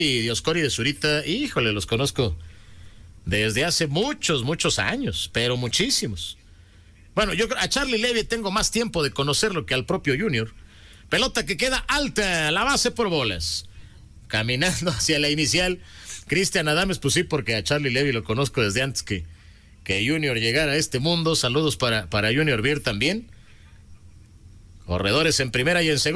y Dioscori de Zurita, híjole, los conozco desde hace muchos, muchos años, pero muchísimos. Bueno, yo a Charlie Levy tengo más tiempo de conocerlo que al propio Junior. Pelota que queda alta, la base por bolas. Caminando hacia la inicial, Cristian Adames, pues sí, porque a Charlie Levy lo conozco desde antes que Junior llegara a este mundo. Saludos para Junior Beer también. Corredores en primera y en segunda.